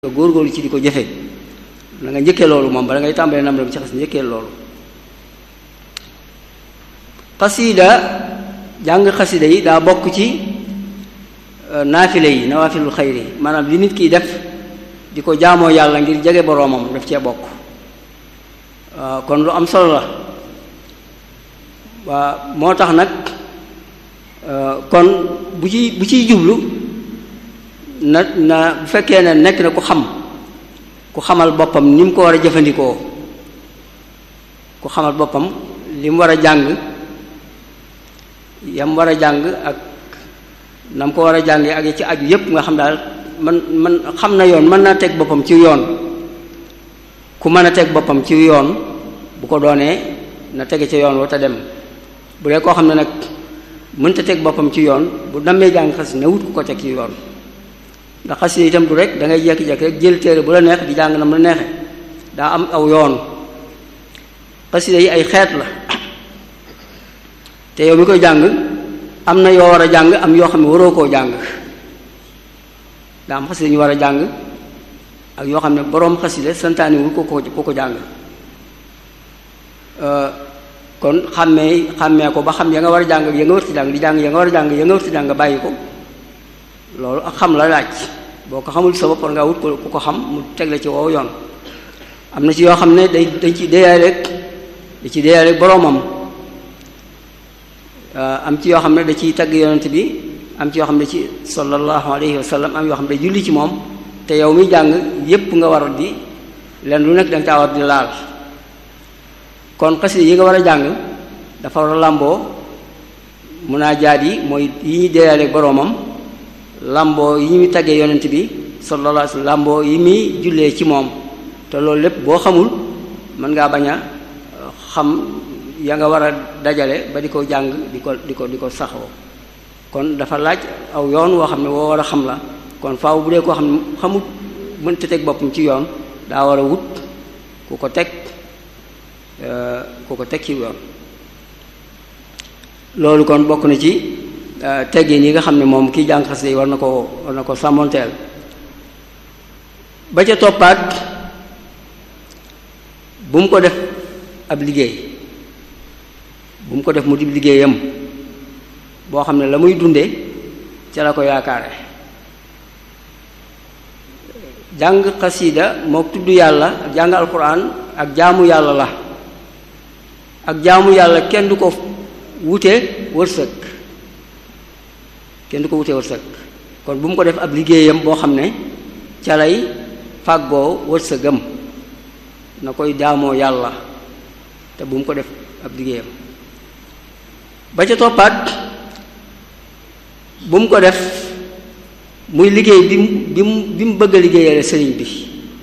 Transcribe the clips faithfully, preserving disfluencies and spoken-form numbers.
nga góorgóorlu ci di ko jëfe na nga njëkkee loolu moom bala ngay tàmbalee nam rek ci xas njëkkee loolu. xasida jàng xasida yi daa bokk ci naafile yi nawaafilul xayri maanaam li nit kiy def di ko jaamoo yàlla ngir jege boroomam daf cee bokk kon lu am solo la waa moo tax nag kon bu ci bu ciy jublu na na bu fekkee ne nekk na ku xam ku xamal boppam ni mu ko war a jëfandikoo ku xamal boppam li mu war a jàng yam war a jàng ak na mu ko war a jàngee ak yi ci aju yépp nga xam daal man man xam na yoon mën naa teg boppam ci yoon ku mën a teg boppam ci yoon bu ko doonee na tege ca yoon wa te dem bu dee koo xam ne nag mënta teg boppam ci yoon bu nammee jàng xas ne wut ku ko teg ci yoon ndax xasida itam du rek da ngay jekki-jekki rek jël téere bu la neex di jàng na mu la neexe daa am aw yoon xasida yi ay xeet la te yow mi koy jàng am na yoo war a jàng am yoo xam ne waroo koo jàng daa am xasida ñu war a jàng ak yoo xam ne boroom xasida santaani wul ko ko ko ko jàng kon xàmmee xàmmee ko ba xam ya nga war a jàng ak ya nga war ci jàng di jàng ya nga war a jàng ya nga war ci jàng bàyyi ko loolu ak xam la laaj boo ko xamul sa bopp war ngaa wut ko ku ko xam mu teg la ci wow yoon am na ci yoo xam ne day dañ ci déyaale rek da ci déyaale boroomam am ci yoo xam ne da ciy tagg yonent bi am ci yoo xam ne ci sallallahu alayhi wa sallam am yoo xam ne day julli ci moom te yow mi jàng yépp nga war di leen lu nekk danga caa war di laal kon xasida yi nga war a jàng dafa war a làmboo munaajaat yi mooy yi ñuy déyaale boroomam làmboo yi muy taggee yonent bi sallallahu alayhi wa sallam làmboo yi muy jullee ci moom te loolu lépp boo xamul mën ngaa bañ a xam ya nga war a dajale ba di ko jàng di ko di ko di ko saxoo kon dafa laaj aw yoon woo xam ne woo war a xam la kon faaw bu dee koo xam ne xamut mënta teg boppam ci yoon daa war a wut ku ko teg ku ko teg ci yoon loolu kon bokk na ci teggin yi nga xam ne moom kii jàng xasida yi war na ko war na ko sàmmonteel ba ca toppaat bu mu ko def ab liggéey bu mu ko def mu di liggéeyam boo xam ne la muy dunde ca la ko yaakaare jàng xasida moo tudd yàlla ak jàng alquran ak jaamu yàlla la ak jaamu yàlla kenn du ko wute wërsëg kenn du ko wutee wërsëg kon bu mu ko def ab liggéeyam boo xam ne ca lay fàggoo wërsëgam na koy jaamoo yàlla te bu mu ko def ab liggéeyam ba ca toppaat bu mu ko def muy liggéey bi mu bi mu bi mu bëgg a liggéeyale sëriñ bi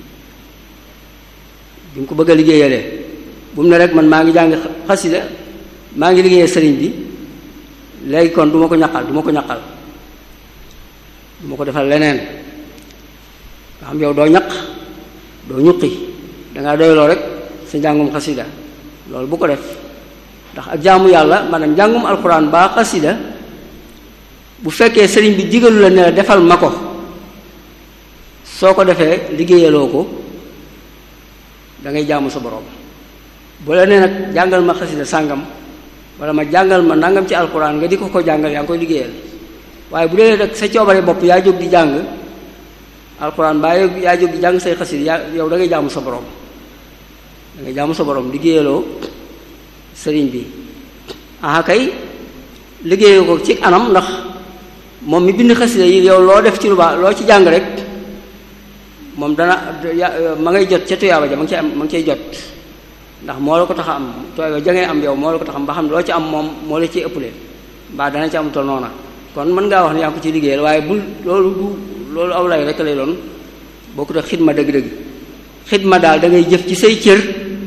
bi mu ko bëgg a liggéeyale bu mu ne rek man maa ngi jàng xasida maa ngi liggéeyee sëriñ bi léegi kon du ma ko ñaqal du ma ko ñaqal du ma ko defal leneen nga xam yow doo ñaq doo ñuqi dangaa doyloo rek sa njàngum xasida loolu bu ko def ndax ak jaamu yàlla maanaam njàngum alxuraan baa xasida bu fekkee sëriñ bi digalu la ne la defal ma ko soo ko defee liggéeyaloo ko da ngay jaamu sa borom bu la nee nag jàngal ma xasida sàngam wala ma jàngal ma nangam ci alxuraan nga di ko ko jàngal yaa ngi koy liggéeyal waaye bu dee rek sa coobare bopp yaa jóg di jàng alxuraan baa yaa jóg di jàng say xasida yaa yow da ngay jaamu sa borom da ngay jaamu sa borom liggéeyaloo sëriñ bi aha kay liggéeyoo ko ci anam ndax moom mi bind xasida yi yow loo def ci lu baax loo ci jàng rek moom dana ma ngay jot ca tuyaaba ja ma ngi cay am ma ngi cay jot ndax moo la ko tax a am tuyaaba ja ngay am yow moo la ko tax am ba xam loo ci am moom moo la ciy ëppale mbaa dana ci am tol noona kon mën ngaa wax ne yaa ngi ko ci liggéeyal waaye bul loolu du loolu aw lay rek lay doon bokkut ak xidma dëgg-dëgg xidma daal da ngay jëf ci say cër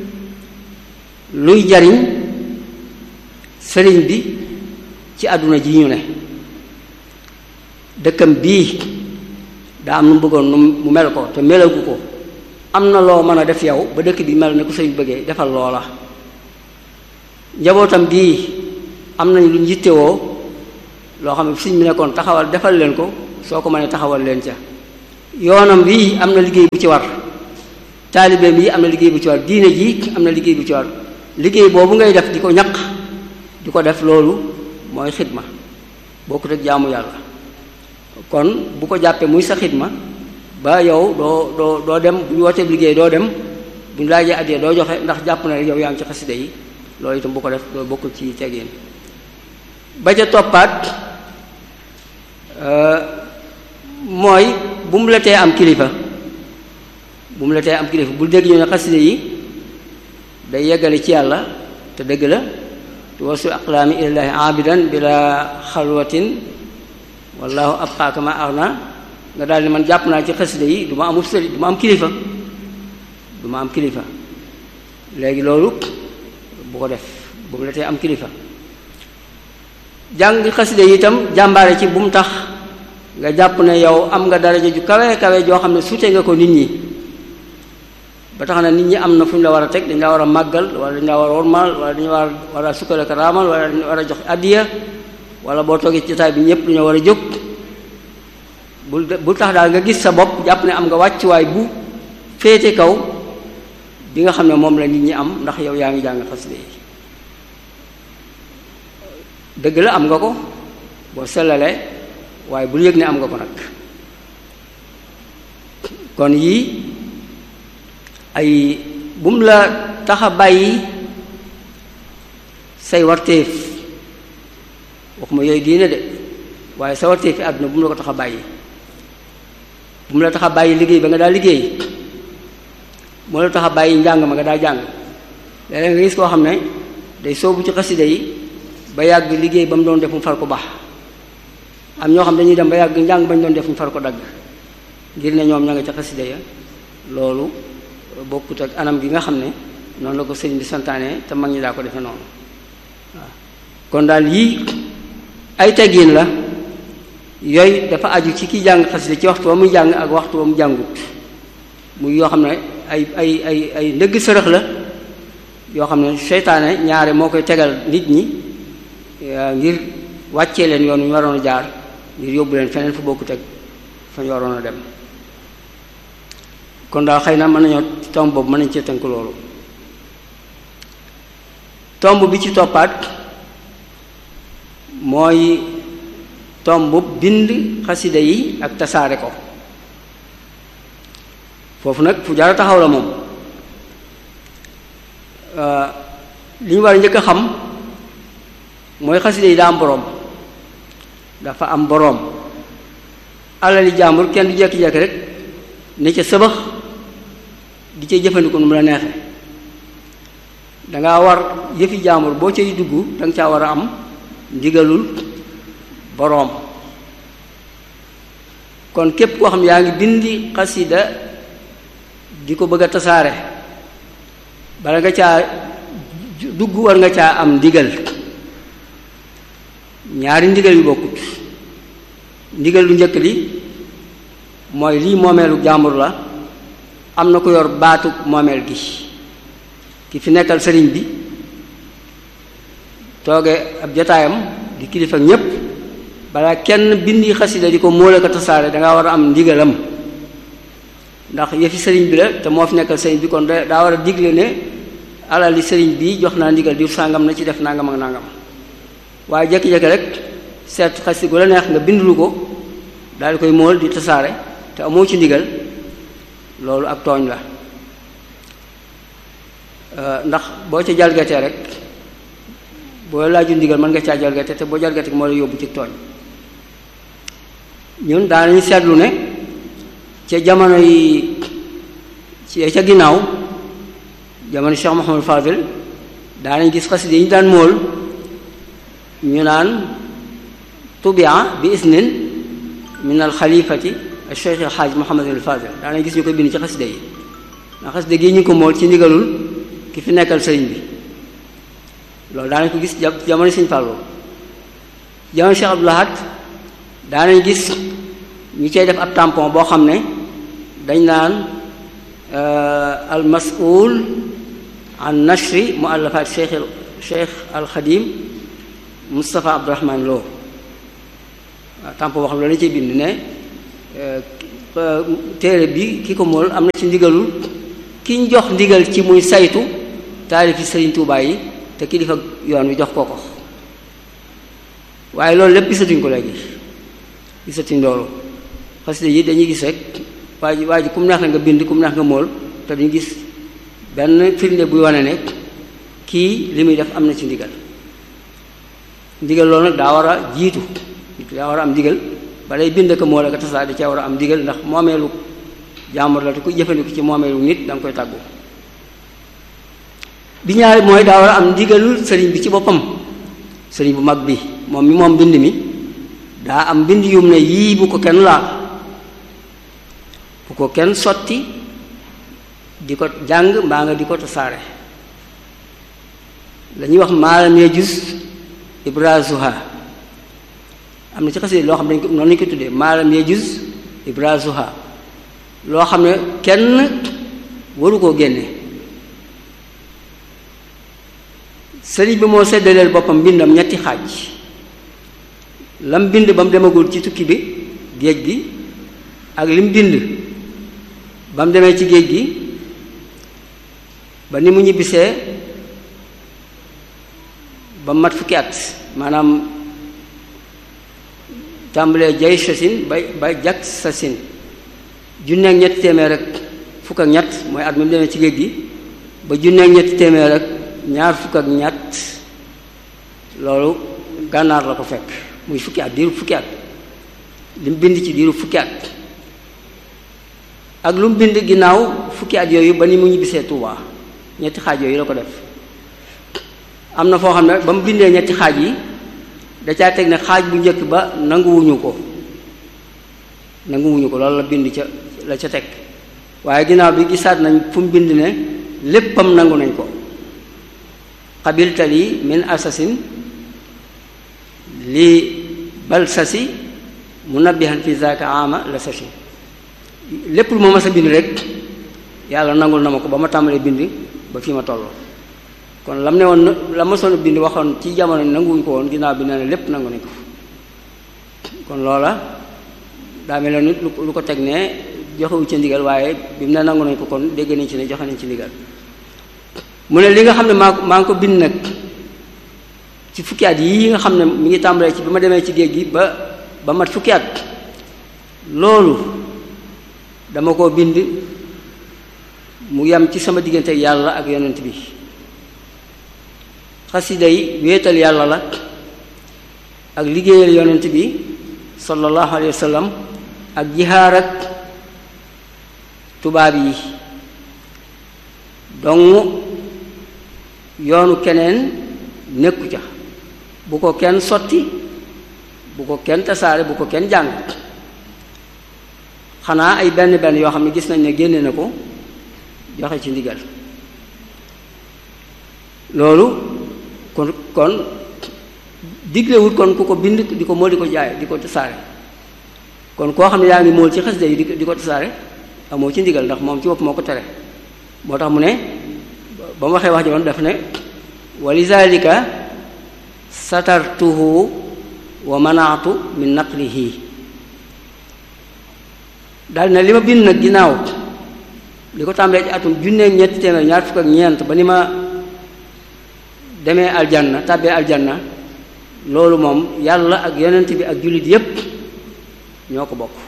luy jariñ sëriñ bi ci àdduna ji ñu ne dëkkam bii daa am nu mu bëggoon mu mel ko te melagu ko am na loo mën a def yow ba dëkk bi mel ne ku sëñ bëggee defal loola njabootam bii am nañ lu ñu yittewoo loo xam ne suñ mi nekkoon taxawal defal leen ko soo ko mënee taxawal leen ca yoonam bii am na liggéey bu ci war taalibeem yi am na liggéey bu ci war diine ji am na liggéey bu ci war liggéey boobu ngay def di ko ñaq di ko def loolu mooy xidma bokkut ak jaamu yàlla kon bu ko jàppee muy sa xidma ba yow doo doo doo dem bu ñu wootee liggéey doo dem bu ñu laajee addee doo joxe ndax jàpp na rek yow yaa ngi ci xasida yi loolu itam bu ko def loolu bokkul ci tegeen ba ca toppaat mooy bu mu la tee am kilifa bu mu la tee am kilifa bul dégg ñu ne xasida yi day yeggale ci yàlla te dëgg la tuwasu aqlaami ilallahi abidan bila xalwatin wallahu abqaaka ma arna nga daal ni man jàpp naa ci xasida yi du ma amul sëriñ du ma am kilifa du ma am kilifa léegi loolu bu ko def bu mu la tee am kilifa jàng xasida yi itam jàmbaare ci bu mu tax nga jàpp ne yow am nga daraja ju kawe kawe joo xam ne sute nga ko nit ñi ba tax na nit ñi am na fu ñu la war a teg dañ la war a màggal wala dañ la war a wormaal wala dañu war war a sukkal ak raamal wala dañu war a jox addiya wala boo toogee ci jotaay bi ñëpp dañoo war a jóg bul bul tax daal nga gis sa bopp jàpp ne am nga wàccuwaay bu féete kaw bi nga xam ne moom la nit ñi am ndax yow yaa ngi jàng xasida yi dëgg la am nga ko boo sellalee waaye bul yëg ne am nga ko nag kon yii ay bu mu la tax a bàyyi say warteef waxuma yooyu diine de waaye sa warteef fi àdduna bu mu la ko tax a bàyyi bu mu la tax a bàyyi liggéey ba nga daa liggéey bu mu la tax a bàyyi njàng ma nga daa jàng léeg-léeg nga gis koo xam ne day soobu ci xasida yi ba yàgg liggéey ba mu doon def mu far ko baax am ñoo xam dañuy dem ba yàgg njàng bañ doon def mu far ko dagg ngir ne ñoom ña nga ca xasida ya loolu bokkut ak anam gi nga xam ne noonu la ko sëriñ bi santaane te mag ñi daa ko defee noonu waaw kon daal yii ay teggin la yooyu dafa aju ci kiy jàng xasida ci waxtu wa muy jàng ak waxtu wa mu jàngut muy yoo xam ne ay ay ay ay ndëgg sërëx la yoo xam ne seytaane ñaare moo koy tegal nit ñi ngir wàccee leen yoon wu ñu waroon a jaar ngir yóbbu leen feneen fu bokkut ak fa ñu waroon a dem kon daal xëy na mën nañoo tomb boobu mën nañ cee tënk loolu tomb bi ci toppaat mooy tomb bind xasida yi ak tasaare ko foofu nag fu jar a taxaw la moom li ñu war a njëkk a xam mooy xasida yi daa am boroom dafa am boroom alali jàmbur kenn du jekki-jekki rek ne ca sëbax di ca jëfandiku nu mu la neexe dangaa war yëfi jàmbur boo cay dugg danga caa war a am ndigalul boroom kon képp koo xam yaa ngi bindi xasida di ko bëgg a tasaare bala nga caa dugg war nga caa am ndigal ñaari ndigal yu bokkut ndigal lu njëkk li mooy lii moomeelu jàmbur la am na ko yor baatu moomeel gi ki fi nekkal sëriñ bi tooge ab jotaayam di kilifa ñépp balaa kenn bindi xasida di ko móole ko tasaare dangaa war a am ndigalam ndax yëfi sëriñ bi la te moo fi nekkal sëriñ bi kon daa war a digle ne alali sëriñ bi jox naa ndigal di sàngam na ci def nangam ak nangam waaye jékki-jékki rek seet xasida gu la neex nga bindulu ko daal di koy móol di tasaare te amoo ci ndigal loolu ak tooñ la ndax boo ca jalgatee rek boo laaju ndigal mën nga caa jalgate te boo jalgatee moo la yóbbu ci tooñ ñun daanañu seetlu ne ca jamono yi ci ca ginnaaw jamono Cheikh Mouhamadou Fadil daanañ gis xasida yi ñu daan móol ñu naan tubia bi isnin min al xalifati al cheikh al xaaj Mouhamadou al Fadil daanañ gis ñu koy bind ci xasida yi ndax xasida gi ñu ko móol ci ndigalul ki fi nekkal sëriñ bi loolu daanañ ko gis jamono Sëriñ Fallu jamono Cheikh Abdou Lahad daanañ gis ñu cay def ab tampon boo xam ne dañ naan al mas'ul an nashri muallafat cheikh cheikh al xadim Moustapha Abdourahmane Lo waaw tampon boo xam ne loolu lañ cay bind ne téere bi ki ko mool am na ci ndigalul ki ñu jox ndigal ci muy saytu taalifi Sëriñ Tuubaa yi te kilifa yoon wi jox ko ko waaye loolu lépp gisatuñ ko léegi gisatuñ loolu xasida yi dañuy gis rek waa ji waa ji ku mu neex na nga bind ku mu neex nga mool te duñu gis benn firnde buy wane ne kii li muy def am na ci ndigal ndigal loolu nag daa war a jiitu daa war a am ndigal ba lay bind ko mool ak tasaa di ca war a am ndigal ndax moomeelu jàmbur la te ku jëfandiku ci moomeelu nit da nga koy tàggu bi ñaari mooy daa war a am ndigalul sëriñ bi ci boppam sëriñ bu mag bi moom mi moom bind mi daa am bind yum ne yii bu ko kenn laal bu ko kenn sotti di ko jàng mbaa nga di ko tasaare la ñuy wax maalam yajuz ibrazuha am na ci xasee loo xam ne dañ ko noonu lañu ko tuddee maalam yajuz ibrazuha loo xam ne kenn waru koo génne sëriñ bi moo seddaleel boppam bindam ñetti xaaj lam bind ba mu demagul ci tukki bi géej gi ak lim bind ba mu demee ci géej gi ba ni mu ñibbisee ba mat fukki at maanaam tàmbalee jay sasin ba ba jak sasin junneeg ñetti téeméer ak fukk ak ñett mooy at mi mu demee ci géej gi ba junneeg ñetti téeméer ak ñaar fukk ak ñett loolu gànnaar la ko fekk muy fukki at diiru fukki at li mu bind ci diiru fukki at ak lu mu bind ginnaaw fukki at yooyu ba ni mu ñibbisee Tuubaa ñetti xaaj yooyu la ko def am na foo xam ne ba mu bindee ñetti xaaj yi da caa teg ne xaaj bu njëkk ba nanguwuñu ko nanguwuñu ko loolu la bind ca la ca teg waaye ginnaaw bi gisaat nañ fu mu bind ne léppam nangu nañ ko qabiltali min asasin li bal sasi munabbihan fi zaaka ama la sasi lépp lu ma mas a bind rek yàlla nangul na ma ko ba ma tàmbalee bind ba fii ma toll kon lam ne woon la ma soon bind waxoon ci jamono nanguwuñ ko woon ginnaaw bi nee na lépp nangu nañ ko kon loola daa mel ne nit lu ko teg ne joxewu ci ndigal waaye bi mu ne nangu nañ ko kon dégg nañ ci ne joxe nañ ci ndigal mu ne li nga xam ne maa maa ngi ko bind nag ci fukki at yii nga xam ne mi ngi tàmbalee ci bi ma demee ci géej gi ba ba mat fukki at loolu dama koo bind mu yem ci sama diggante ak yàlla ak yonent bi xasida yi wéetal yàlla la ak liggéeyal yonent bi sallallahu alayhi wa sallam ak jihaar ak tubaab yi dong yoonu keneen nekku ca bu ko kenn sotti bu ko kenn tasaare bu ko kenn jàng xanaa ay benn benn yoo xam ne gis nañ ne génne na ko joxe ci ndigal loolu kon kon diglewut kon ku ko bind di ko mool di ko jaay di ko tasaare kon koo xam ne yaa ngi mool ci xasida yi di di ko tasaare amoo ci ndigal ndax moom ci bopp moo ko tere moo tax mu ne ba mu waxee wax ji woon daf ne walizalika satartuhu wa manaatu min naqlihi daal na li ma bind nag ginnaaw li ko tàmbalee ci atum junneeg ñetti téeméer ñaar fukk ak ñeent ba ni ma demee aljanna tàbbee aljanna loolu moom yàlla ak yonent bi ak jullit yépp ñoo ko bokk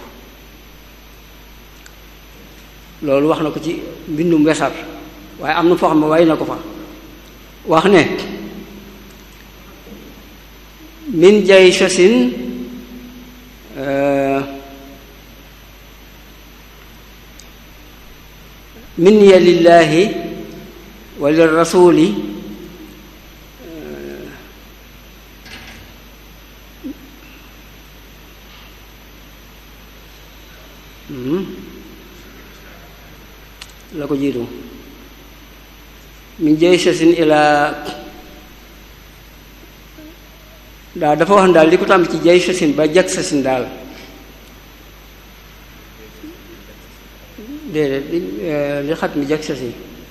loolu wax na ko ci mbindum wesar waaye am na foo xam ne way na ko fa wax ne min jay sosin min ya lillahi wa lirrasuli la ko jiitu min jay sosin ilaa daal dafa wax ne daal li ko tàmb ci jay sosin ba jag sosin daal déedéet li xat mi jag sosin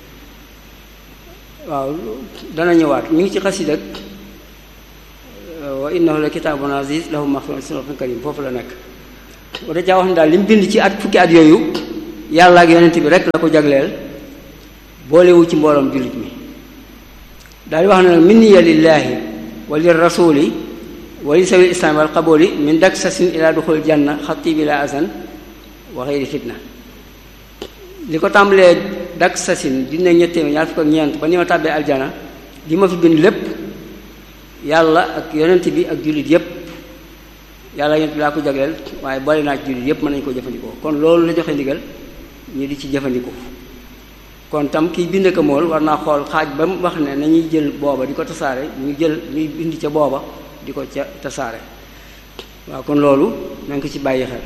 waaw dana ñëwaat mi ngi ci xasida ak wa innahu la kitaabun aziz lahu maxfiratun karim foofu la nekk da caa wax ne daal li mu bind ci at fukki at yooyu yàlla ak yonent bi rek la ko jagleel boolewu ci mbooloom jullit mi daal di wax ne nag minniya lillaahi wa lir rasuli wa li sawi islam wal qabuli min dak sasin ila duxul janna xatti bi la asan wa xeyri fitna li ko tàmbalee dak sasin dina ñettee ñaar fukk ak ñeent ba ni ma tàbbee aljana li ma fi bind lépp yàlla ak yonent bi ak jullit yépp yàlla yonent bi laa ko jagleel waaye boole naa ci jullit yépp mën nañu ko jëfandikoo kon loolu la joxe ndigal ñu di ci jëfandikoo kon tam kiy bind ko mool war naa xool xaaj ba mu wax ne nañuy jël booba di ko tasaare ñu jël ñuy bind ca booba di ko ca tasaare waaw kon loolu na nga ko ci bàyyi xel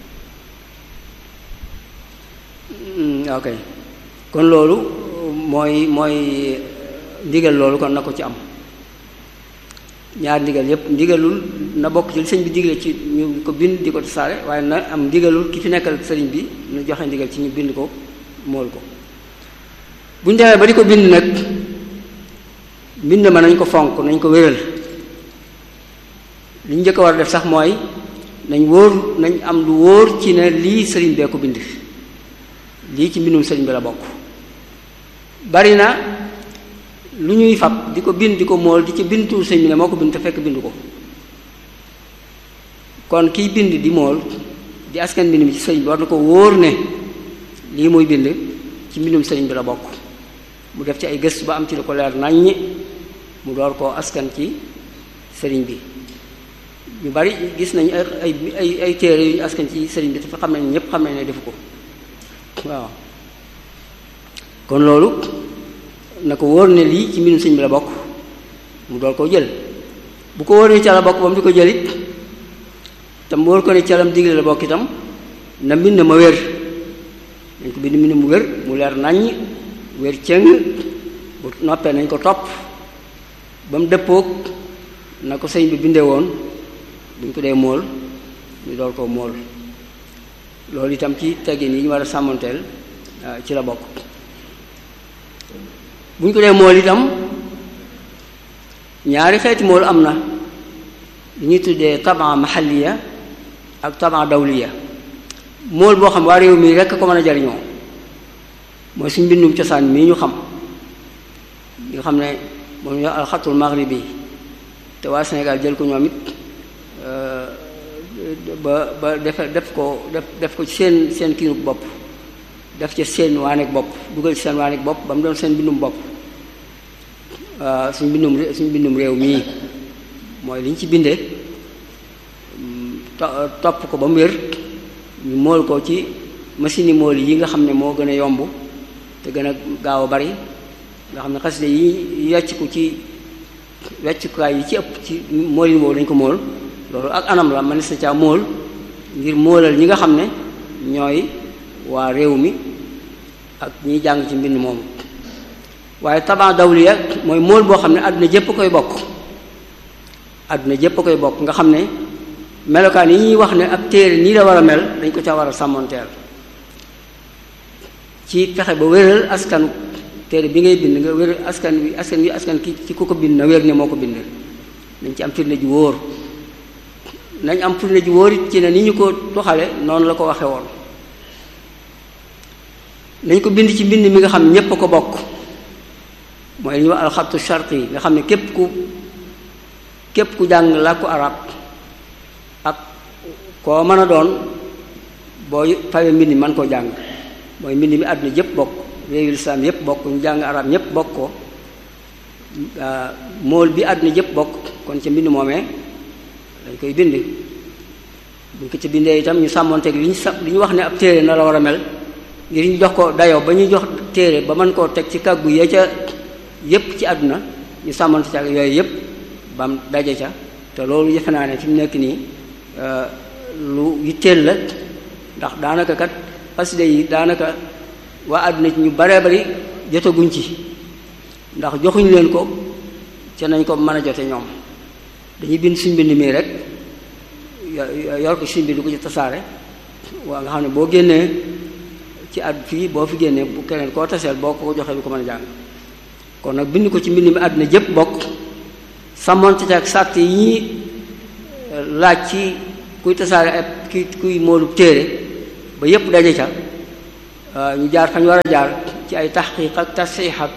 ok kon loolu mooy mooy ndigal loolu kon na ko ci am ñaar ndigal yépp ndigalul na bokk ci li sëñ bi digle ci ñu ko bind di ko tasaare waaye na am ndigalul ki fi nekkal sëriñ bi ñu joxe ndigal ci ñu bind ko mool ko bu ñu demee ba di ko bind nag bind ma nañ ko fonk nañ ko wéral li ñu njëkk a war a def sax mooy nañ wóor nañ am lu wóor ci ne lii sëriñ bee ko bind lii ci mbindum sëriñ bi la bokk bari na lu ñuy fab di ko bind di ko mool di ci bindu sëriñ bi ne moo ko bind te fekk bindu ko kon kiy bind di mool di askan mbind mi ci sëriñ bi war na ko wóor ne lii muy bind ci mbindum sëriñ bi la bokk mu def ci ay gëstu ba am ci lu ko leer naññi mu door koo askan ci sëriñ bi ñu bari gis nañu ay ay ay téere yu ñu askan ci sëriñ bi dafa xam nañ ñëpp xam nañ ne defu ko waaw kon loolu na ko wóor ne lii ci mbindum sëriñ bi la bokk mu door koo jël bu ko wóor ne ca la bokk ba mu di ko jëlit tam wóor ko ne calam digle la bokk itam na mbind ma wér dañ ko bind mbind mu wér mu leer naññ wér cëng bu noppee nañ ko topp ba mu dëppoog na ko sëñ bi bindee woon buñ ko dee mool ñu door koo mool loolu itam ci teggin yi ñu war a sàmmanteel ci la bokk buñ ko dee mool itam ñaari xeeti mool am na li ñuy tuddee taban mahaliya ak taban dawliya mool boo xam waa réew mi rekk ko mën a jariñoo mooy suñ mbindum cosaan mii ñu xam nga xam ne moom ñu alxatul maghribi te waa Sénégal jël ko ñoom it ba ba def def ko def def ko ci seen seen kiinug bopp def ci seen waaneeg bopp dugal ci seen waaneeg bopp ba mu doon seen mbindum bopp suñ mbindum suñ mbindum réew mii mooy li ñu ci bindee topp ko ba mu wér ñu mool ko ci machine yi mool yi nga xam ne moo gën a yomb te gën a gaaw a bari nga xam ne xasida yi wecc ko ci weccukaay yi ci ëpp ci mool yi mool dañ ko mool loolu ak anam la man sa caa mool ngir moolal ñi nga xam ne ñooy waa réew mi ak ñiy jàng ci mbind moomu waaye taban dawliya mooy mool boo xam ne àdduna jépp koy bokk àdduna jépp koy bokk nga xam ne melokaan yi ñuy wax ne ab téere nii la war a mel dañ ko ca war a sàmmonteel ci fexe ba wéral askan téere bi ngay bind nga wéral askan wi askan wi askan ki ci ku ko bind na wér ne moo ko bind nañ ci am firnde ju wóor nañ am firnde ju wóor it ci ne ni ñu ko doxale noonu la ko waxe woon nañ ko bind ci mbind mi nga xam ñépp a ko bokk mooy li ñuy wax alxatu sharqi yi nga xam ne képp ku képp ku jàng làkku arab ak koo mën a doon boo fawee mbind mi mën koo jàng mooy mbind mi àdduna yépp bokk réewu lislaam yépp bokk ñu jàng arab ñépp bokk ko mool bi àdduna yépp bokk kon ca mbind moomee dañ koy bind buñ ko ci bindee itam ñu sàmmonteeg li ñu sa li ñu wax ne ab téere na la war a mel ngir ñu jox ko dayoo ba ñuy jox téere ba mën koo teg ci kàggu ya ca yépp ci àdduna ñu sàmmonte ca yooyu yépp bam daje ca te loolu yëfe naa ne fi mu nekk nii lu yitteel la ndax daanaka kat xasida yi daanaka waa àdduna ci ñu baree bari jotaguñ ci ndax joxuñ leen ko ca nañ ko mën a jote ñoom dañuy bind suñ bind mii rek yor ko suñ bind ko ci tasaare waa nga xam ne boo génnee ci at fii boo fi génnee bu keneen koo taseel boo ko joxee du ko mën a jàng kon nag bind ko ci mbind mi àdduna jëpp bokk sàmmonte ak sàrt yi ñuy laaj ci kuy tasaare ab ki kuy moolub téere ba yépp daje ca ñu jaar fañ war a jaar ci ay taxqiq ak tasxiix ak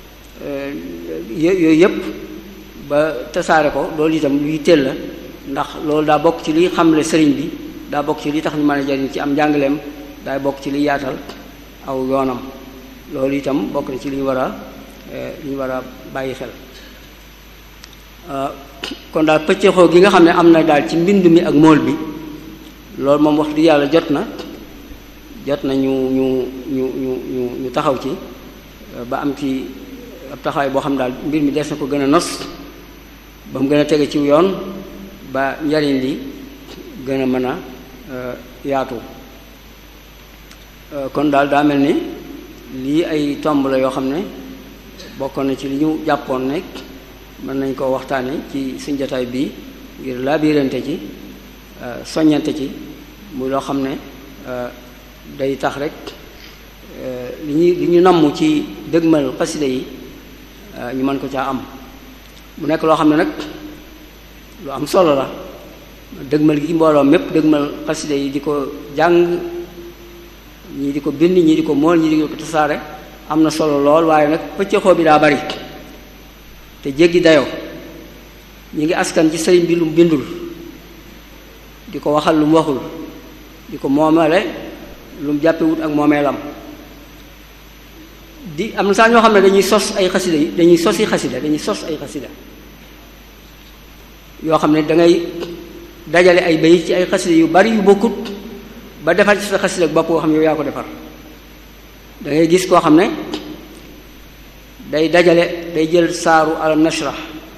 yooyu yépp ba tasaare ko loolu itam luy teel la ndax loolu daa bokk ci liy xamle sëriñ bi daa bokk ci li tax ñu mën a jariñ ci am njàngaleem daa bokk ci liy yaatal aw yoonam loolu itam bokk na ci li ñu war a li ñu war a bàyyi xel kon daal pëccëxoo gi nga xam ne am na daal ci mbind mi ak mool bi loolu moom wax dëgg yàlla jot na jot na ñu ñu ñu ñu ñu taxaw ci ba am ci ab taxawaay boo xam ne daal mbir mi des na ko gën a nos ba mu gën a tege ci yoon ba njariñ li gën a mën a yaatu kon daal daa mel ni lii ay tomb la yoo xam ne bokkoon na ci li ñu jàppoon ne mën nañ koo waxtaane ci suñ jotaay bii ngir laabirante ci soññante ci muy loo xam ne day tax rek li ñu li ñu namm ci dëgmal xasida yi ñu mën ko caa am mu nekk loo xam ne nag lu am solo la dëgmal gi mbooloo mépp dëgmal xasida yi di ko jàng ñii di ko bind ñii di ko mool ñii di ko tasaare am na solo lool waaye nag pëccëxoo bi daa bari te jéggi dayoo ñi ngi askan ci sëriñ bi lu mu bindul di ko waxal lu mu waxul di ko moomale lu mu jàppewut ak moomeelam di am na saa ñoo xam ne dañuy sos ay xasida yi dañuy sosi xasida dañuy sos ay xasida yoo xam ne dangay dajale ay bayit ci ay xasida yu bari yu bokkut ba defar ci sa xasida ak bopp koo xam ne yow yaa ko defar da ngay gis koo xam ne day dajale day jël saaru alam nashrah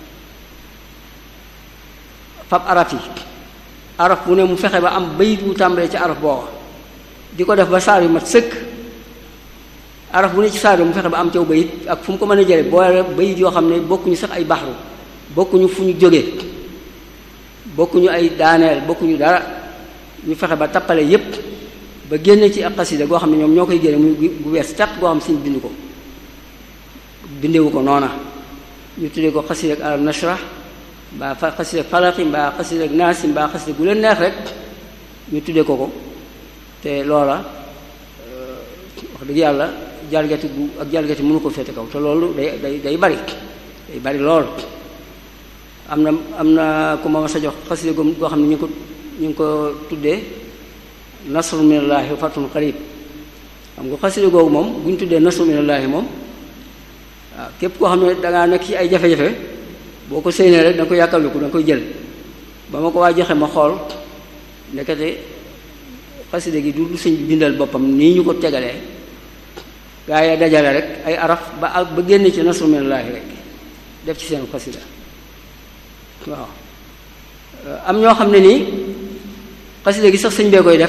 fab araf yi araf bu ne mu fexe ba am bayit wu tàmbalee ci araf booba di ko def ba saar yu mat sëkk araf bu ne ci saar yi mu fexe ba am caw bayit ak fu mu ko mën a jële boole bayit yoo xam ne bokkuñu sax ay baxru bokkuñu fu ñu jógee bokkuñu ay daaneel bokkuñu dara ñu fexe ba tappale yépp ba génne ci ak xasida goo xam ne ñoom ñoo koy génne muy gu wees tàq goo xam siñ bind ko bindewu ko noona ñu tuddee ko xasida ak alam nashrah mbaa fa xasida ak falaqi mbaa xasida ak naasi mbaa xasida gu leen neex rek ñu tuddee ko ko te loola wax dëgg yàlla jalgati gu ak jalgati mënu ko féete kaw te loolu day day day bari day bari lool am na am na ku ma sa jox xasida goo xam ne ñu ko ñu ngi ko tuddee nasru minallaahi wa fatun qarib xam nga xasida googu moom bu ñu tuddee nasru minallaahi moom waaw képp koo xam ne dangaa nekk ci ay jafe-jafe boo ko séenee rek da nga koy yàkkamliku da nga koy jël ba ma ko waa joxe ma xool ndekete xasida gi du sëñ bi bindal boppam nii ñu ko tegalee gaa yi dajale rek ay araf ba ak ba génne ci nasru minallaahi rek def ci seen xasida waaw am ñoo xam ne nii xasida gi sax sëñ bee koy def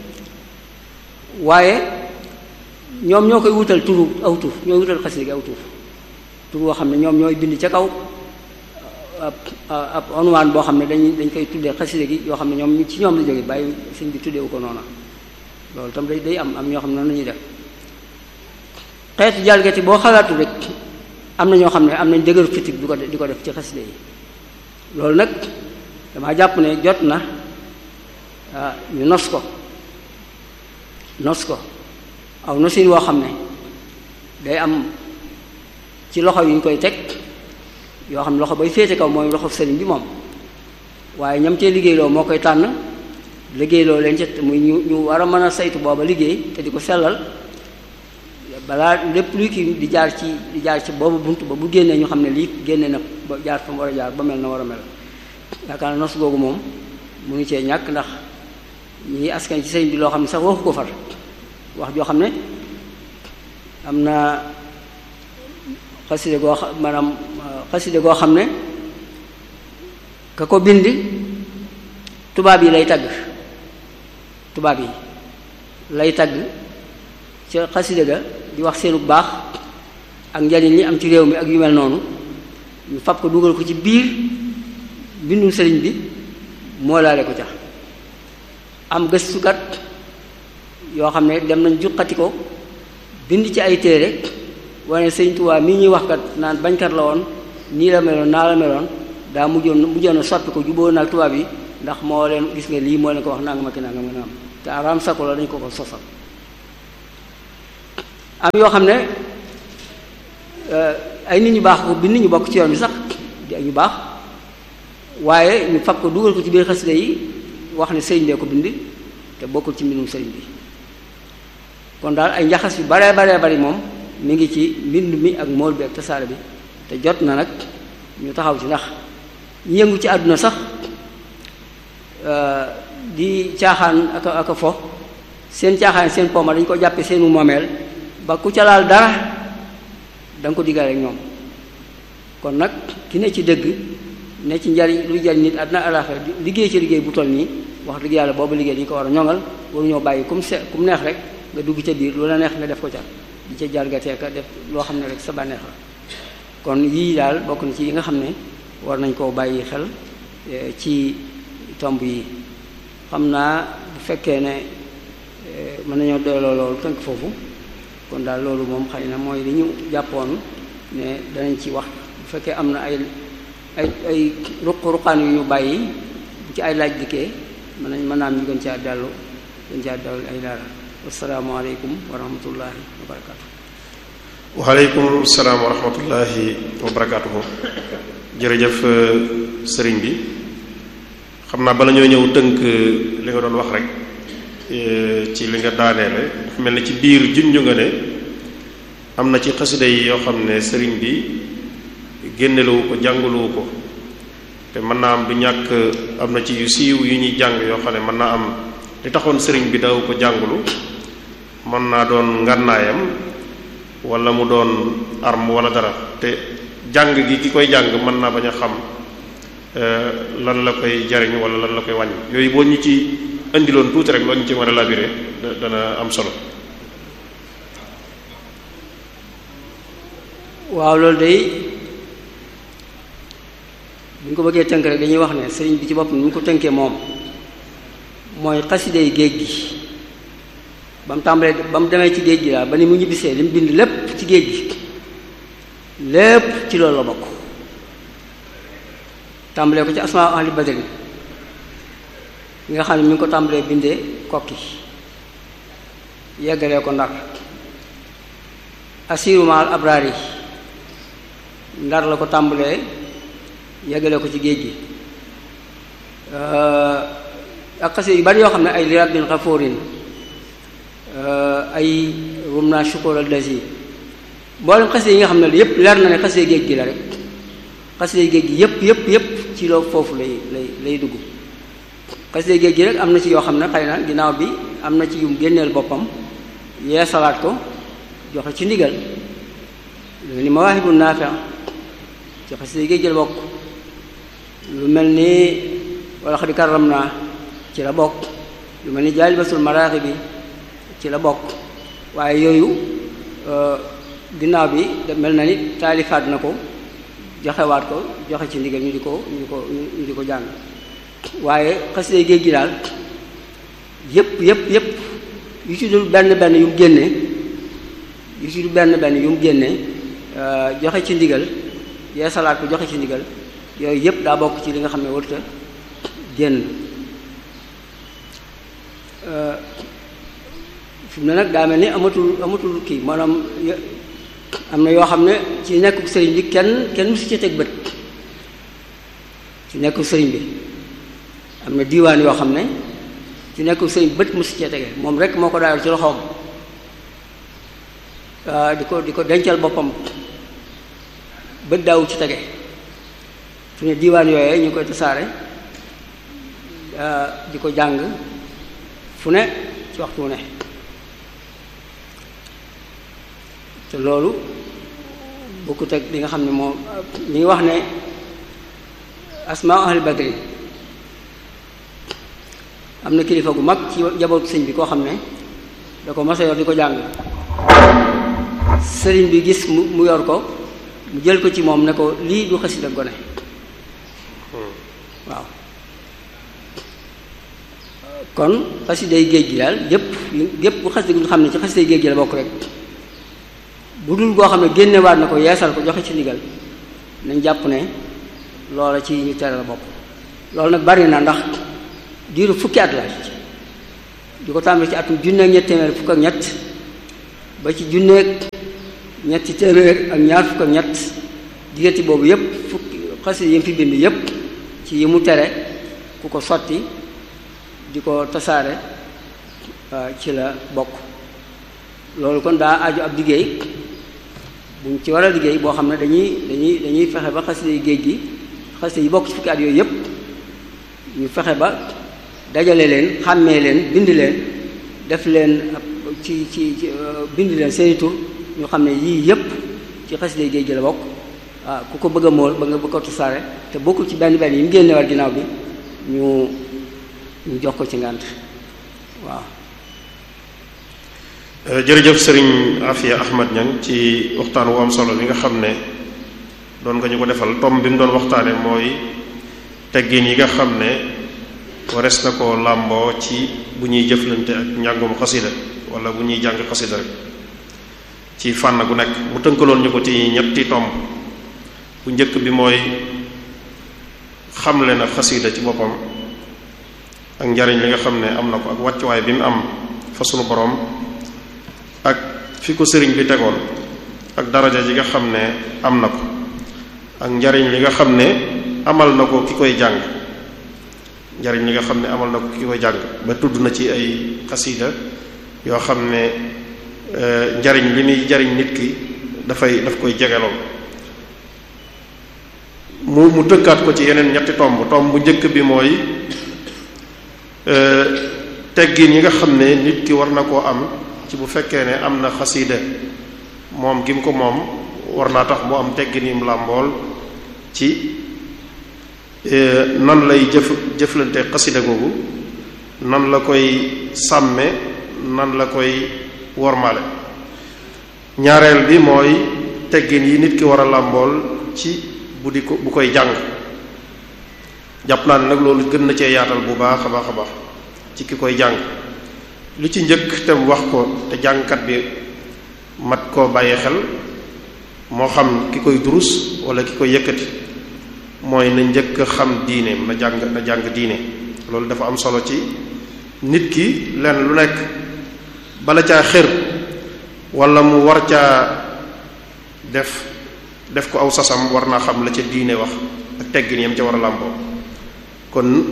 waaye ñoom ñoo koy wutal turu aw tur ñooy wutal xasida gi aw tur tur woo xam ne ñoom ñooy bind ca kaw ab ab onwaan boo xam ne dañ dañ koy tuddee xasida gi yoo xam ne ñoom ci ñoom la jóge bàyyi sëñ bi tuddeewu ko noona loolu tam day day am am ñoo xam ne noonu la ñuy def xeetu jalgati boo xalaatu rek am na ñoo xam ne am nañ dëgëru fitig di ko di ko def ci xasida yi loolu nag dama jàpp ne jot na ñu nos ko nos ko aw nosin woo xam ne day am ci loxo yu ñu koy teg yoo xam ne loxo bay féete kaw mooy loxo sëriñ bi moom waaye ñam cee liggéeyloo moo koy tànn liggéeyloo leen ca muy ñu ñu war a mën a saytu booba liggéey te di ko sellal balaa lépp luy kii di jaar ci di jaar ci boobu bunt ba bu génnee ñu xam ne lii génne na ba jaar fa mu war a jaar ba mel na war a mel yaakaar na nos googu moom mu ngi cee ñàkk ndax ñi askan ci sëriñ bi loo xam ne sax waxu ko far wax joo xam ne am na xaside goo xam maanaam xaside goo xam ne ka ko bind tubaab yi lay tagg tubaab yi lay tagg ca xaside ga di wax seenu baax ak njariñ li am ci réew mi ak yu mel noonu ñu fab ko dugal ko ci biir bindum sëriñ bi moo laale ko ca am gëstukat yoo xam ne dem nañ juqati ko bind ci ay téere wane sëriñ Tuubaa mii ñuy wax kat naan bañkat la woon nii la meloon naa la meloon daa mujjoon mujjoon a soppi ko jubóo naag tubaab yi ndax moo leen gis nga lii moo leen ko wax nanga ma ki nanga ma naam te araam sako la dañ ko ko sosal am yoo xam ne ay nit ñu baax ko bind ñu bokk ci yoon bi sax di ay ñu baax waaye ñu fab ko dugal ko ci biir xasida yi wax ne sëriñ bee ko bind te bokkul ci mbindum sëriñ bi kon daal ay njaxas yu baree baree bari moom mi ngi ci mbind mi ak mool bi ak tasaare bi te jot na nag ñu taxaw ci ndax ñu yëngu ci àdduna sax di caaxaan ak a ak a fo seen caaxaan seen poma dañ ko jàppe seenu moomeel ba ku ca laal dara da nga ko diggaale ak ñoom kon nag ki ne ci dëgg ne ci njariñ lu jariñ nit àdduna àllaaxira liggéey ci liggéey bu toll nii wax dëgg yàlla boobu liggéey dañu ko war a ñoŋal waru ñoo bàyyi kum se kum neex rek nga dugg ca biir lu la neex nga def ko ca di ca jargatee ka def loo xam ne rek sa bànneex la kon yii daal bokk na ci yi nga xam ne war nañ koo bàyyi xel ci tomb yi xam naa bu fekkee ne mën nañoo doyloo loolu tënk foofu kon daal loolu moom xëy na mooy li ñu jàppoon ne danañ ci wax bu fekkee am na ay ay ay ruq ruqaan yu ñu bàyyi bu ci ay laaj dikkee mën nañ mën naam ñu gën caa dellu gën caa dellu ay daara asalaamaaleykum wa rahmatullahi wa barakaatu. waaleykum salaam wa rahmatullahi wa barakaatuhu. jërëjëf sëriñ bi xam naa bala ñoo ñëw tënk li nga doon wax rek ci li nga daaneele dafa mel ni ci biir junju nga ne am na ci xasida yi yoo xam ne sëriñ bi génneluwu ko jàngaluwu ko te mën naa am du ñàkk am na ci yu siiw yu ñuy jàng yoo xam ne mën naa am li taxoon sëriñ bi daw ko jàngulu mën naa doon ngànnaayam wala mu doon arme wala dara te jàng gi ki koy jàng mën naa bañ a xam lan la koy jariñ wala lan la koy wàññi yooyu boo ñu ci indiloon tuuti rek loolu ñu ci mën a labiré dana am solo. waaw loolu day bu ñu ko bëggee tënk rek dañuy wax ne sëriñ bi ci boppam ni ñu ko tënkee moom mooy xasidey géej gi ba mu tàmbalee ba mu demee ci géej gi daal ba ni mu ñibbisee li mu bind lépp ci géej gi lépp ci loolu la bokk tàmbalee ko ci asmaa ahli badri nga xam ne mi ngi ko tàmbalee bindee kokki yeggalee ko ndar asiru maal abraar yi ndar la ko tàmbalee yeggalee ko ci géej gi ak xase yu bari yoo xam ne ay li rabbin xafoorin ay rum naa shukur al lazi mboolem xase yi nga xam ne yépp leer na ne xase géej gi la rek xase géej gi yépp yépp yépp ci loo foofu lay lay lay dugg xase géej gi rek am na ci yoo xam ne xëy na ginnaaw bi am na ci yum génneel boppam yee salaat ko joxe ci ndigal lu ni mawaahibu naafi ci xase géej gi la bokk lu mel ni wala xadi karam naa ci la bokk lu mel ni jaalibatul maraaxi bi ci la bokk waaye yooyu ginnaaw bi da mel na ni taalifaat na ko joxewaat ko joxe ci ndigal ñu di ko ñu di ko ñu di ko jàng waaye xasida géej gi daal yépp yépp yépp yu ci dul benn benn yu mu génne yu ci dul benn benn yu mu génne joxe ci ndigal yee salaat ko joxe ci ndigal yooyu yépp daa bokk ci li nga xam ne warta génn fi mu ne nag daa mel ni amatul amatul kii maanaam am na yoo xam ne ci nekkul sëriñ bi kenn kenn musu ci teg bët ci nekkul sëriñ bi am na diiwaan yoo xam ne ci nekkul sëriñ bët musu cee tege moom rek moo ko daayal ci loxoom di ko di ko dencal boppam bët daawu ci tege fi ne diiwaan yooyee ñu koy tasaare di ko jàng fu ne ci waxtu ne te loolu bokkut ak li nga xam ne moom li ngi wax ne asmaa ahli badri am na kilifa gu mag ci jabootu sëñ bi koo xam ne da ko masa yor di ko jàng sëriñ bi gis mu mu yor ko mu jël ko ci moom ne ko lii du xasida gone waaw kon xasiday géej gi daal yépp yépp bu xasida gu xam ne ci xasiday géej gi la bokk rek bu dul goo xam ne génnewaat na ko yeesal ko joxe ci ndigal nañ jàpp ne loola ci ñu tere la bokk loolu nag bari na ndax diiru fukki at la di ko tàmbali ci atum junne ak ñett téeméer fukk ak ñett ba ci junneeg ñetti téeméer ak ñaar fukk ak ñett diggante boobu yépp fukki xasida yi fi bind yépp ci yi mu tere ku ko sotti di ko tasaare ci la bokk. loolu kon daa aju ab liggéey buñ ci war a liggéey boo xam ne dañuy dañuy dañuy fexe ba xasida yi géej gi xasida yi bokk ci fukki at yooyu yépp ñu fexe ba dajale leen xàmmee leen bind leen def leen ci ci bind leen seeni tur ñu xam ne yii yépp ci xasida yi géej gi la bokk. ah ku ko bëgg a mool ba nga bëgg ko tasaare te bokkul ci benn benn yi mu génne war ginnaaw bi ñu ñu jox ko ci ngànt waaw. jërëjëf sëriñ Afia Ahmad Niang ci waxtaan wu am solo bi nga xam ne doon nga ñu ko defal tom bi mu doon waxtaane mooy teggin yi nga xam ne wares na ko làmboo ci bu ñuy jëflante ak njàngum xasida wala bu ñuy jàng xasida rek ci fànn gu nekk mu tënkaloon ñu ko ci ñetti tomb. bu njëkk bi mooy xamle na xasida ci boppam ak njariñ li nga xam ne am na ko ak wàccuwaay bi mu am fa sunu borom ak fi ko sëriñ bi tegoon ak daraja ji nga xam ne am na ko ak njariñ li nga xam ne amal na ko ki koy jàng njariñ li nga xam ne amal na ko ki koy jàng ba tudd na ci ay xasida yoo xam ne njariñ li muy jariñ nit ki dafay daf koy jegeloon mu mu tëkkaat ko ci yeneen ñetti tomb tomb bu njëkk bi mooy teggin yi nga xam ne nit ki war na koo am ci bu fekkee ne am na xasida moom gi mu ko moom war naa tax mu am teggin yi mu làmbool ci nan lay jëf jëflante xasida googu nan la koy sàmme nan la koy wormaale. ñaareel bi mooy teggin yi nit ki war a làmbool ci bu di ko bu koy jàng jàpp naa ne nag loolu gën na cee yaatal bu baax a baax a baax ci ki koy jàng lu ci njëkk te wax ko te jàngkat bi mat koo bàyyi xel moo xam ki koy durus wala ki koy yëkkati mooy na njëkk xam diine na jàng na jàng diine loolu dafa am solo ci nit ki lenn lu nekk bala caa xër wala mu war caa def def ko aw sasam war naa xam la ca diine wax ak teggin yam ca war a làmboo kon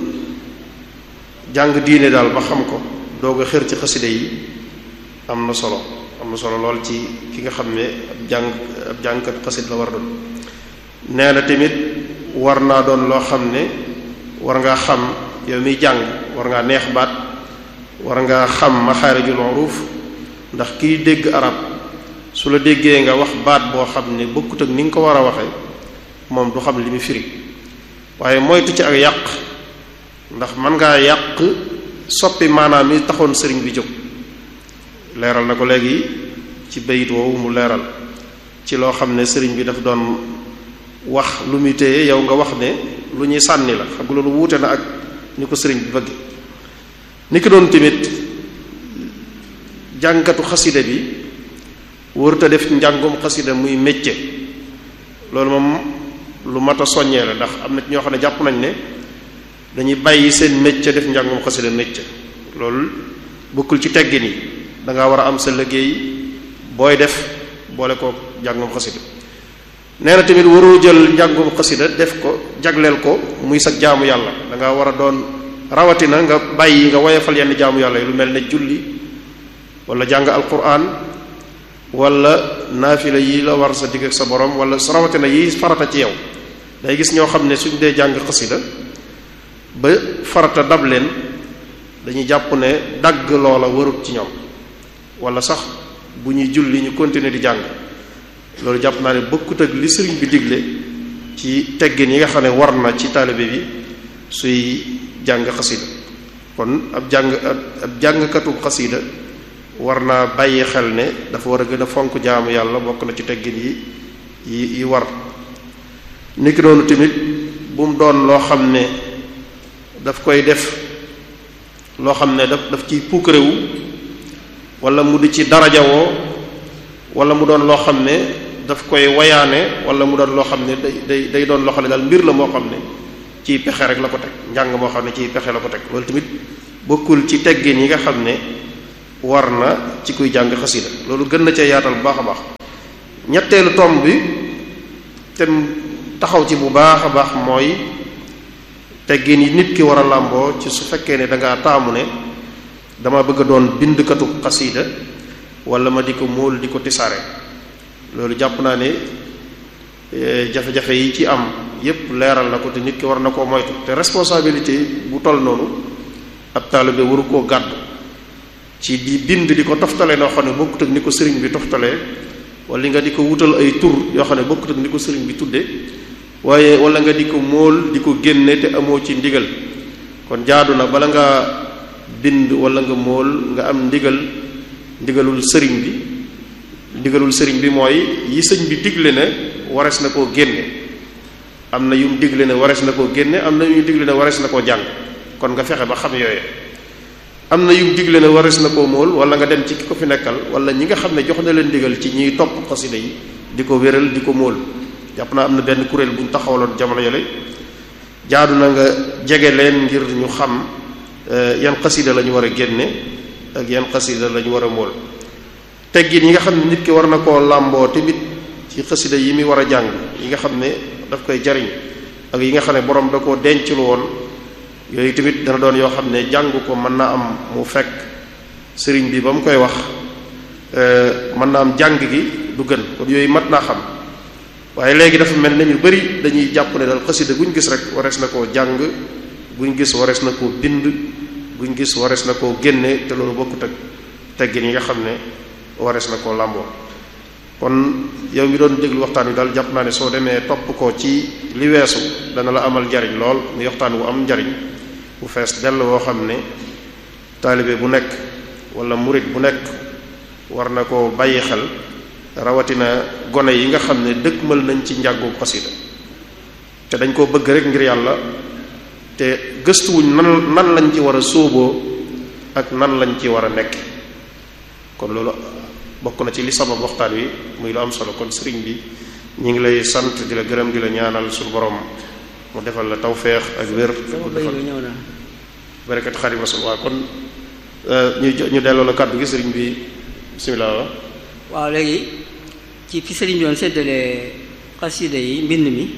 jàng diine daal ba xam ko doog a xër ci xasida yi am na solo am na solo lool ci ki nga xam ne ab jàng ab jàngkat xasid la war a doon. nee na tamit war naa doon loo xam ne war ngaa xam yow miy jàng war ngaa neex baat war ngaa xam maxaarijul huruf ndax kiy dégg arab su la déggee nga wax baat boo xam ne bokkut ak ni nga ko war a waxee moom du xam li mu firi waaye moytu ci ak yàq ndax mën ngaa yàq soppi maanaam yi taxoon sëriñ bi jóg leeral na ko léegi ci bayit woowu mu leeral ci loo xam ne sëriñ bi daf doon wax lu muy téye yow nga wax ne lu ñuy sànni la xam nga loolu wuute na ak ni ko sëriñ bi bëgg ni ki doon tamit jàngkatu xasida bi wërta def njàngum xasida muy métier loolu moom lu mat a soññee la ndax am na ci ñoo xam ne jàpp nañ ne dañuy bàyyi seen métier def njàngum xasida métier loolu bokkul ci teggin yi da ngaa war a am sa liggéey booy def boole ko njàngum xasida nee na tamit waroo jël njàngum xasida def ko jagleel ko muy sa jaamu yàlla da ngaa war a doon rawatina nga bàyyi nga woyefal yenn jaamu yàlla yi lu mel ne julli wala jàng alquran wala naafila yi la war sa digg ak sa borom wala rawatina yi farata ci yow day gis ñoo xam ne suñ dee jàng xasida ba farata dab leen dañuy jàpp ne dagg loola warut ci ñoom wala sax bu ñuy julli ñu continuer di jàng loolu jàpp naa ne bokkut ak li sëriñ bi digle ci teggin yi nga xam ne war na ci taalibe bi suy jàng xasida kon ab jàng ab jàngkatu xasida war naa bàyyi xel ne dafa war a gën a fonk jaamu yàlla bokk na ci teggin yi yi yi war niki noonu tamit bu mu doon loo xam ne daf koy def loo xam ne daf daf ciy puukarewu wala mu di ci darajawoo wala mu doon loo xam ne daf koy wayaane wala mu doon loo xam ne day day day doon loo xam ne daal mbir la moo xam ne ciy pexe rek la ko teg njàng moo xam ne ciy pexe la ko teg loolu tamit bokkul ci teggin yi nga xam ne war na ci kuy jàng xasida loolu gën na cee yaatal bu baax a baax. ñetteelu tomb bi te taxaw ci bu baax a baax mooy teggin yi nit ki war a làmboo ci su fekkee ne da ngaa taamu ne dama bëgg a doon bindkatu xasida wala ma di ko móol di ko tisaare loolu jàpp naa ne jafe-jafe yi ci am yépp leeral na ko te nit ki war na koo moytu te responsabilité bu toll noonu ab taalibe waru koo gàddu ci di bind di ko toftale noo xam ne bokkut ak ni ko sëriñ bi toftalee wala nga di ko wutal ay tur yoo xam ne bokkut ak ni ko sëriñ bi tudde waaye wala nga di ko móol di ko génne te amoo ci ndigal kon jaadu na bala nga bind wala nga móol nga am ndigal ndigalul sëriñ bi ndigalul sëriñ bi mooy yi sëñ bi digle ne warees na koo génne am na yum digle ne warees na koo génne am na yum digle ne warees na koo jàng kon nga fexe ba xam yooye am na yum digle ne warees na koo móol wala nga dem ci ki ko fi nekkal wala ñi nga xam ne jox na leen digal ci ñiy topp xasida yi di ko wéral di ko móol jàpp naa am na benn kuréel bu ñu taxawaloon jamono yole jaadu na nga jege leen ngir ñu xam yan xasida la ñu war a génne ak yan xasida la ñu war a móol teggin yi nga xam ne nit ki war na koo làmboo tamit ci xasida yi mi war a jàng yi nga xam ne daf koy jariñ ak yi nga xam ne borom da koo denclu woon yooyu tamit dana doon yoo xam ne jàng ko mën naa am mu fekk sëriñ bi ba mu koy wax mën naa am jàng gi du gën kon yooyu mat naa xam waaye léegi dafa mel ne ñu bari dañuy jàpp ne daal xasida guñ gis rek warees na koo jàng guñ gis warees na koo bind guñ gis warees na koo génne te loolu bokkut ak teggin yi nga xam ne warees na koo làmboo kon yow mi doon déglu waxtaan wi daal jàpp naa ne soo demee topp ko ci li weesu dana la amal njariñ lool muy waxtaan wu am njariñ bu fees dell woo xam ne taalibe bu nekk wala murit bu nekk war na koo bàyyi xel rawatina gone yi nga xam ne dëkkmal nañ ci njàngu xasida te dañ koo bëgg rek ngir yàlla te gëstuwuñ nan nan lañ ci war a sóoboo ak nan lañ ci war a nekk kon loolu bokk na ci li sabab waxtaan wi muy lu am solo kon sëriñ bi ñu ngi lay sant di la gërëm di la ñaanal suñu borom mu defal la tawfeex ak wér barakat Xaadimu Rasuul waaw kon ñu ñu delloo la kàddu gi sëriñ bi bismillah waaw léegi ci fi sëriñ bi doon séddale xasida yi mbind mi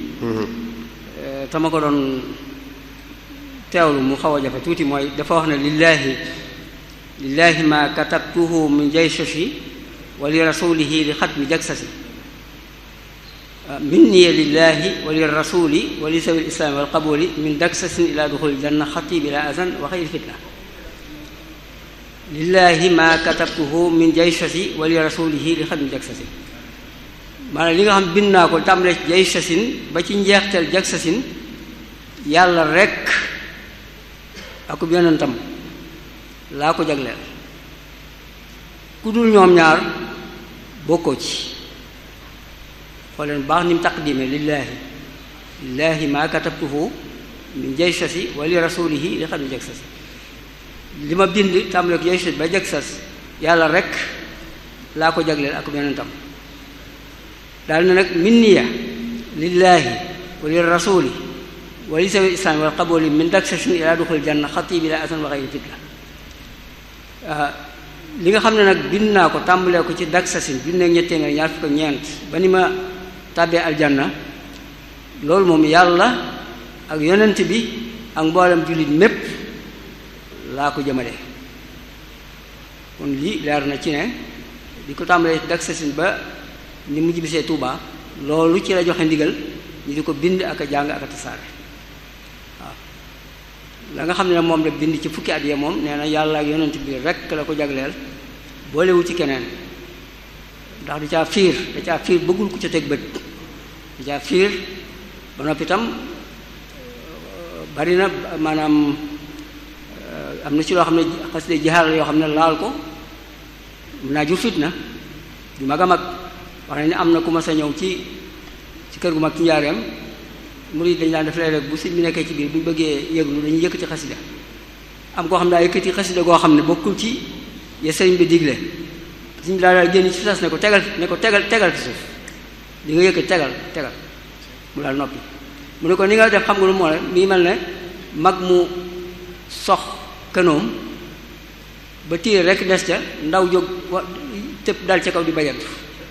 te ma ko doon teewlu mu xaw a jafe tuuti mooy dafa wax ne lillaahi lillaahi ma katabtuhu min jayshashi wa li rasulihi li xatmi jagsasi minni lillaahi wa li rasuli wa li sabil islaami wal qabuli min daksasin ila duxuli janna xati bila azan wa xayri fitna lillaahi ma katabtuhu min jayshashi wa li rasulihi li xatmi jagsasi maanaam li nga xam bind naa ko tàmbalee ci jayshasin ba ci njeexteel jaksasin yàlla rekk akub yonentam laa ko jagleel ku dul ñoom ñaar bokkoo ci xooleen baax ni mu taqdime lillaahi lillaahi ma katabtuhu min jaysasi wa li rasulihi li xam ne jagsasi li ma bind tàmbale ko jaysas ba jagsas yàlla rekk laa ko jagleel akub yonentam daal na nag minniya lillaahi wa li rasuli wa li sawi islam wal qabuli min daksasin ila duxul janna xati bi la asan wa xayri fitna li nga xam ne nag bind naa ko tàmbalee ko ci daksasin bind na ñetti téeméer ñaar fukk ak ñeent ba ni ma tàbbee aljanna loolu moom yàlla ak yonent bi ak mboolem jullit mépp laa ko jëmale kon lii leer na ci ne di ko tàmbalee ci daksasin ba ni mu jibisee Tuuba loolu ci la joxe ndigal ñu di ko bind ak a jàng ak a tasaare waaw la nga xam ne moom la bind ci fukki at yee moom nee na yàlla ak yonent bi rekk la ko jagleel boolewu ci keneen ndax du caa fiir da caa fiir bëggul ku ca teg bët da caa fiir ba noppi itam bari na maanaam am na ci loo xam ne xasida jihaar la yoo xam ne laal ko mun naa jur fitna du mag a mag wax nañ ne am na ku ma sa ñëw ci ci kër gu mag ci njaareem murid dañ daan def léeg-léeg bu sëñ bi nekkee ci biir bu ñu bëggee yëglu dañuy yëkkati xasida am koo xam ne daa yëkkati xasida goo xam ne bokkul ci ya sëñ bi digle sëñ bi daa daal génn ci sas ne ko tegal ne ko tegal tegal ci suuf li nga yëkkati tegal tegal mu daal noppi mu ne ko ni nga def xam nga lu moo ne mi mel ne mag mu sox kanoom ba tiir rek des ca ndaw jóg wa tëb dal ca kaw di bajantu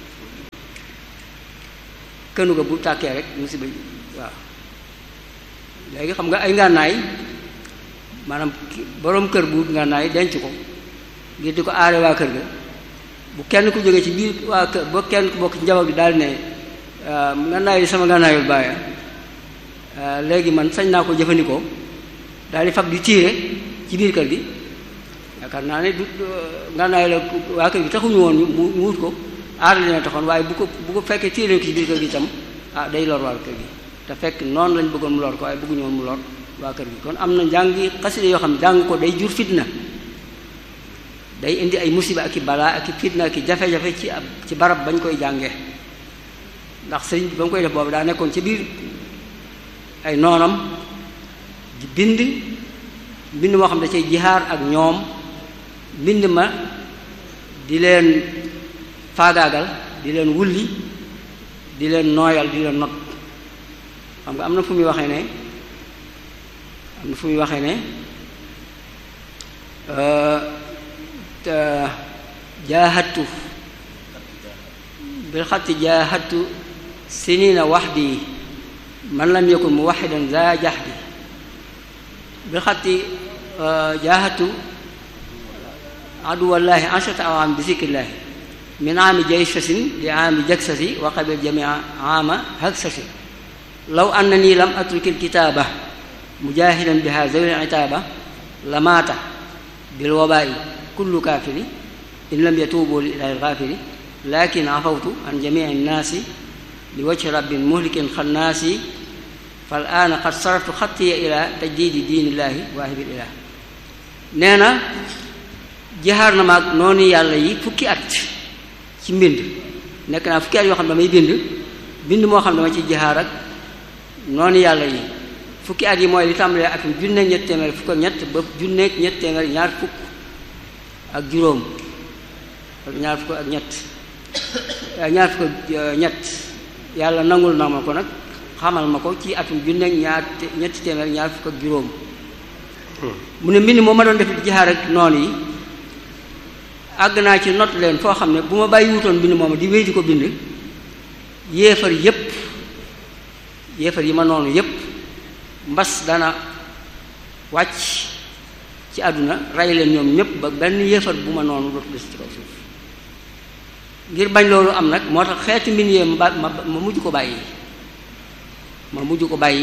kënu ga bu tàkkee rek musiba waaw léegi xam nga ay ngànnaay maanaam boroom kër bu ngànnaay denc ko ngir di ko aare waa kër ga bu kenn ku jógee ci biir waa kër ba kenn ku bokk ci njaboot gi daal ne ngànnaay li sama ngànnaayul bàyyi léegi man sañ naa ko jëfandikoo daal di fab di tiire ci biir kër gi yaakaar naa ne du ngànnaay la waa kër gi taxuñu woon mu wut ko aar leen taxoon waaye bu ko bu ko fekkee tiire ko ci biir kër gi itam ah day lor waa kër gi te fekk noonu lañ bëggoon mu lor ko waaye bëgguñu woon mu lor waa kër gi kon am na njàngi xasida yoo xam ne jàng ko day jur fitna day indi ay musiba ak i balaa ak i fitna ak i jafe-jafe ci ab ci barab bañ koy jàngee ndax sëriñ bi ba mu koy def boobu daa nekkoon ci biir ay noonam di bind mbind moo xam ne da cay jihaar ak ñoom mbind ma di leen faagaagal di leen wulli di leen nooyal di leen not xam nga am na fu muy waxee ne am na fu muy waxee ne jaahatu bil xatti jaahatu sinina waxdi man lam yakun muwaxidan za jahdi bil xatti jaahatu aduwallahi anshata awaam bi zikrillahi min aami jaysasin li aami jaksasi wa qabil jamia aama haksasi law annani lam atrukil kitaaba mujahidan biha zawil itaaba lamaata bil wabaa'i kullu kaafiri in lam yatuubu li ilaahi al-gaafiri lakin afawtu an jamii nnaasi li wajhi rabbin muhlikin xannaasi fal aana qad saraftu xattiya ila tajdiidi diinillaahi waahibil ilaah nee na jihaar na maag noonu yàlla yi fukki at ci mbind nekk naa fukki at yoo xam ne damay bind bind moo xam ne dama ci jihaar ak noonu yàlla yi fukki at yi mooy li tàmbalee ak junneeg ñett téeméer fukk ak ñett ba junneeg ñett téeméer ñaar fukk ak juróom ñaar fukk ak ñett ñaar fukk ak ñett yàlla nangul na ma ko nag xamal ma ko ci atum junneeg ñaar ñetti téeméer ñaar fukk ak juróom mu ne mbind moo ma doon def di jihaar ak noonu yi àgg naa ci not leen foo xam ne bu ma bàyyi wutoon bind mooma di wéy di ko bind yéefar yépp yéefar yi ma noonu yépp mbas dana wàcc ci àdduna rey leen ñoom ñépp ba benn yéefar bu ma noonu dootu des ci kaw suuf ngir bañ loolu am nag moo tax xeeti mbind yee ma ma ma mujj ko bàyyi ma mujj ko bàyyi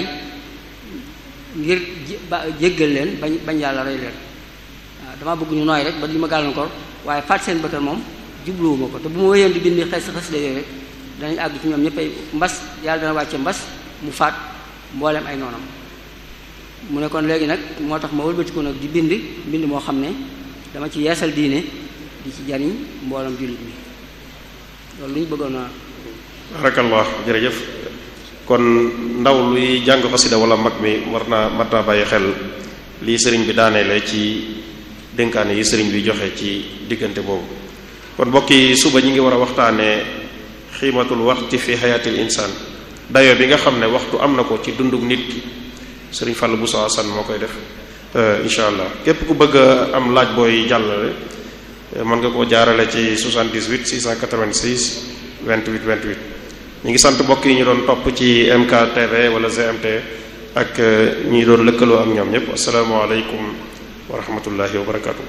ngir jéggal leen bañ bañ yàlla rey leen waaw dama bëgg ñu nooy rek ba li ma gàllankoor waaye faat seen bëkkal moom jubluwuma ko te bu ma wéyoon di bind xes xes de yooyu rek danañ àgg ci ñoom ñëpp ay mbas yàlla dana wàcce mbas mu faat mboolem ay noonam mu ne kon léegi nag moo tax ma wëlbatiku nag di bind bind moo xam ne dama ci yeesal diine di ci jariñ mboolem jullit mi loolu lu ñu bëggoon a barakallah jërëjëf kon ndaw luy jàng xasida wala mag mi war naa mat naa bàyyi xel lii sëriñ bi daaneele ci dénkaane yi sëriñ bi joxe ci diggante boobu kon mbokk yi suba ñi ngi war a waxtaanee xiimatul waxti fi xayaatil insaan dayo bi nga xam ne waxtu am na ko ci dunduk nit ki sëriñ Fallou Bousso Assane moo koy def incha allah képp ku bëgg a am laaj booy jàllale mën nga koo jaarale ci soixante-dix-huit six cent quatre-vingt-six vingt-huit vingt-huit ñu ngi sant mbokk yi ñu doon topp ci M K T V wala G M T ak ñi doon lëkkaloo ak ñoom ñëpp asalaamaaleykum wa rahmatullahi wa barakatuh.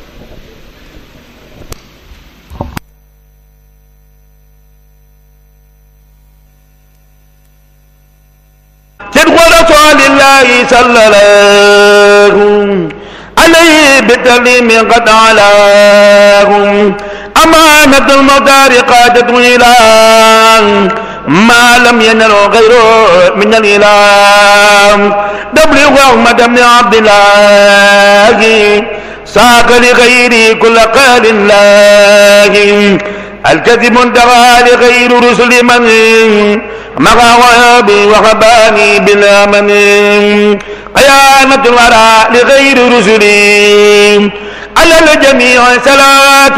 الله صلى الله عليه بالتسليم قد علاهم أمانة المدار قادت إلى ما لم ينل غيره من الإله دبلغ أحمد بن عبد الله ساق لغيري كل قال الله الكذب انتهى لغير رسل من مغاوابي وخباني بالامن قيامة الورى لغير رسلي على الجميع صلاة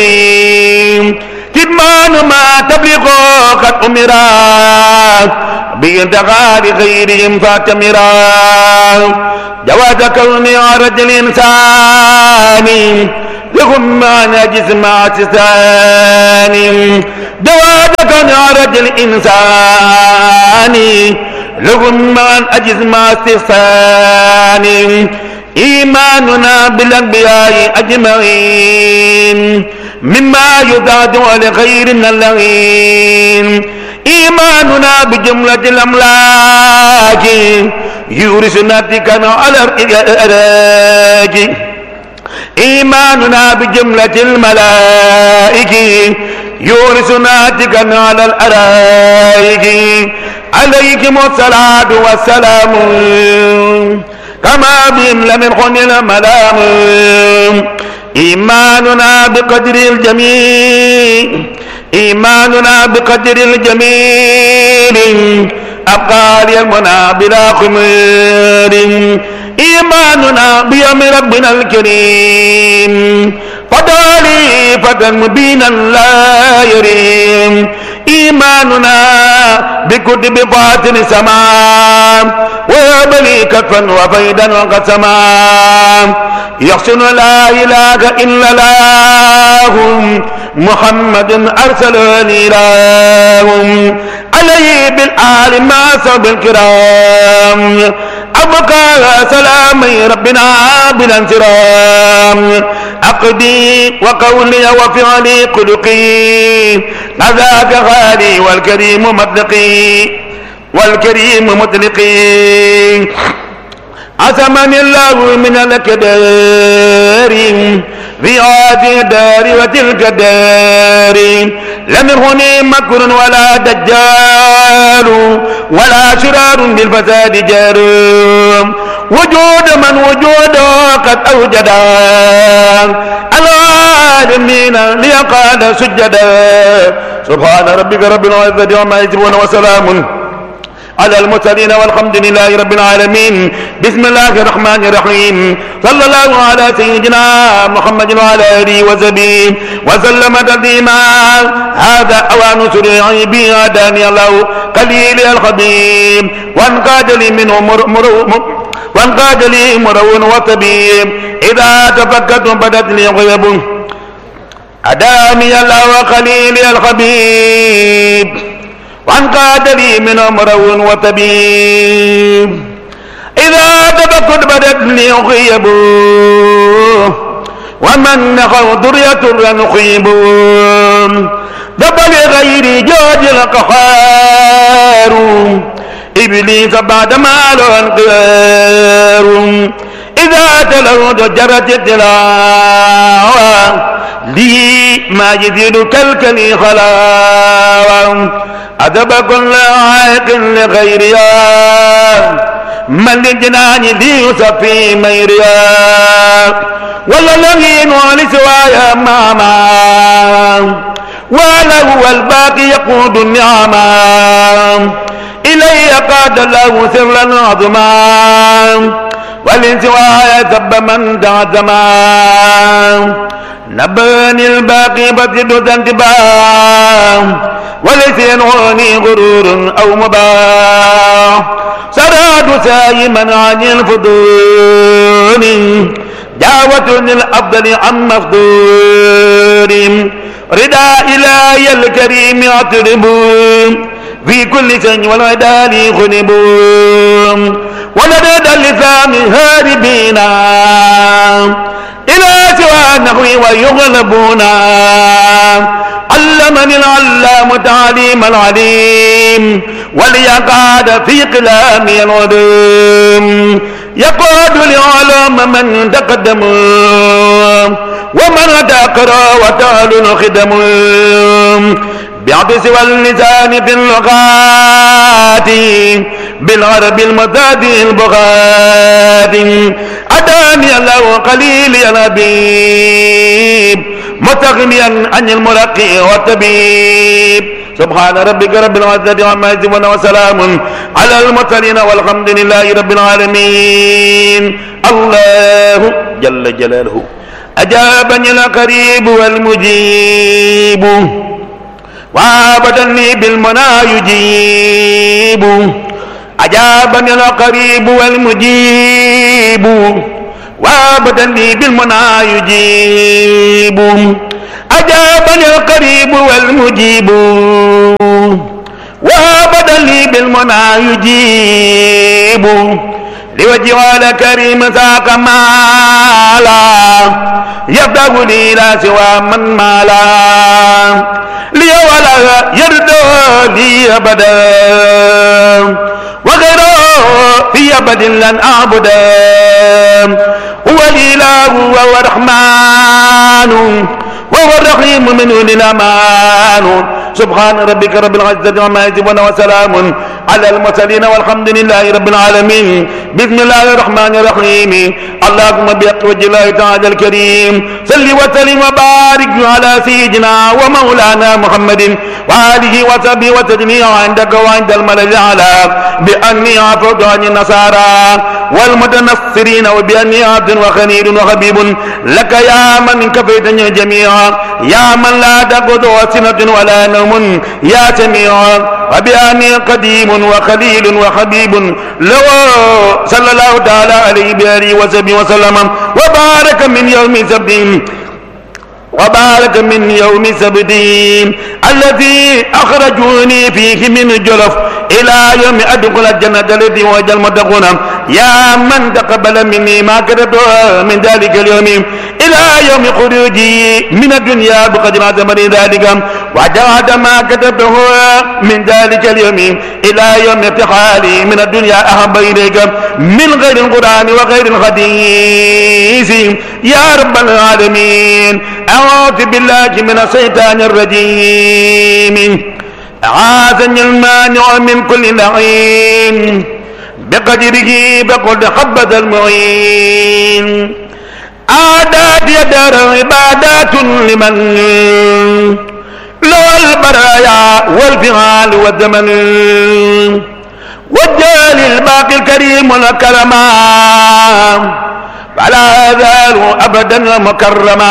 المرسلين كتمان ما تبلغ قد أمرا بانتقال غيرهم فاتمرا جواز كوني عرج الإنسان لهم معنى جسم عسسان جواز كوني عرج الإنسان لهم معنى جسم عسسان إيماننا بالأنبياء أجمعين مما يضاد لغيرنا اللعين إيماننا بجملة الأملاك يورثنا تكنا على الأراج إيماننا بجملة الملائكة يورثنا تكنا على الأرائك عليكم الصلاة والسلام كما بهم لم يكن الملام إيماننا بقدر الجميع إيماننا بقدر الجميل أبقى ليومنا بلا خمير إيماننا بيوم ربنا الكريم فضالي فتى مبينا لا يريم إيماننا بكتب باطن السماء ويبلي كفا وفيدا وقسما يحسن لا إله إلا الله محمد أرسلني لهم عليه بالآل ما صحب الكرام أبقى سلامي ربنا بالانسرام أقدي وقولي وفعلي قلقي هذاك غالي والكريم مطلقي والكريم مطلقي عصمني الله من الكدار في هذه الدار وتلك الدار لم يهني مكر ولا دجال ولا شرار بالفساد جار وجود من وجوده قد أوجد العالمين ليقال سجدا سبحان ربك رب العزة عما يصفون وسلام على المرسلين والحمد لله رب العالمين. بسم الله الرحمن الرحيم. صلى الله على سيدنا محمد وعلى آله وصحبه وسلم تسليما. هذا أوان سريعي بي هداني الله قليل الخبيب وانقاد لي منه مر مر وانقاد لي مرون وطبيب إذا تفكرت بدت لي غيب هداني الله قليل الخبيب وانقاد لي من امر وطبيب إذا تفكت بدت لي غيب ومن نخو ذرية نخيب ذب لغير جوج القهار إبليس بعد ما له انقيار إذا تلوت جرت التلاوة لي ما يزيد كالكلي خلاوة أدب كل عائق لغيرها من الجنان لي يصفي ميريا ولا لغين ولسوايا ماما ولا هو الباقي يقود النعما إلي قاد الله سرا عظما والانسواء ذب من تعتما نبني الباقي بسد ذنبا وليس ينغني غرور أو مباح سراد سايما عن الفضول دعوة للأفضل عن مفضول رداء إلهي الكريم أطلب في كل سن والعدال خنب ولدد اللسان هاربين إلى سوى النحو ويغلبون علمني العلام تعليم العليم وليقعد في كلامي العلوم يقعد لعلوم من تقدم ومن تقرأ وتعلن الخدم بعد سوى اللسان في اللغات بالعرب المزاد البغات أداني الله قليل يا نبيب مستغنيا عن المرقي والطبيب سبحان ربك رب العزة عما يصفون وسلام على المرسلين والحمد لله رب العالمين. الله جل جلاله أجابني القريب والمجيب وابدني بالمنى يجيب أجابني القريب والمجيب وابدني بالمنى يجيب أجابني القريب والمجيب وابدني بالمنى يجيب لوجه الكريم ذاك مالا يبدأ لي لا سوى من مالا لي ولا يرد لي أبدا وغيره في أبد لن أعبد هو الإله وهو الرحمن وهو الرحيم منه للأمان سبحان ربك رب العزة عما يصفون وسلام على المرسلين والحمد لله رب العالمين بسم الله الرحمن الرحيم اللهم بحق وجه الله تعالى الكريم صل وسلم وبارك على سيدنا ومولانا محمد وآله وصحبه وسلم عندك وعند الملأ الأعلى بأني عفوت عن النصارى والمتنصرين وبأني عبد وخليل وحبيب لك يا من كفيتني جميعا يا من لا تأخذه سنة ولا نوم يا سميع وبأني قديم وخليل وحبيب لو صلى الله تعالى عليه بآله وصحبه وسلم وبارك من يوم سبت وبارك من يوم سبت الذي أخرجوني فيه من جلف إلى يوم أدخل الجنة الذي وجه المتقون يا من تقبل مني ما كتبت من ذلك اليوم إلى يوم خروجي من الدنيا بقدر زمن ذلك وجعل ما كتبته من ذلك اليوم إلى يوم ارتحالي من الدنيا أحب إليك من غير القرآن وغير الحديث يا رب العالمين أعوذ بالله من الشيطان الرجيم أعاذني المانع من كل لعين بقدره بقد حبذ المعين عادات يدار عبادات لمن لو البرايا والفعال والزمن وجال الباقي الكريم الكرما فلا يزال أبدا مكرما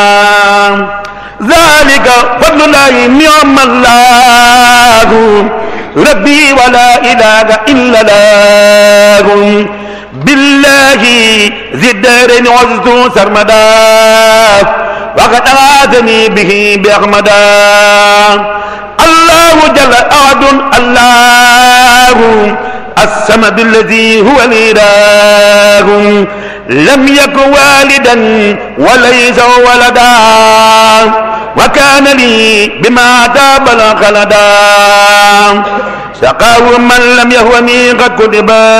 ذلك فضل الله نعم الله ربي ولا إله إلا الله بالله ذي الدارين عزت سرمدا وقد أغاثني به بأحمدا الله جل أحد الله الصمد الذي هو الإله لم يكن والدا وليس ولدا وكان لي بما تاب خلدا سقاه من لم يهوني قد كتبا